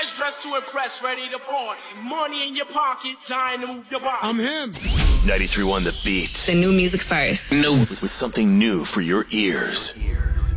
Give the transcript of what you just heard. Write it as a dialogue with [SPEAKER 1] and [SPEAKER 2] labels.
[SPEAKER 1] always dressed to impress, ready to party. Money in your pocket, dying to move your body.
[SPEAKER 2] I'm him.
[SPEAKER 3] 93.1 The Beat.
[SPEAKER 4] The new music first.
[SPEAKER 3] With something new for your ears.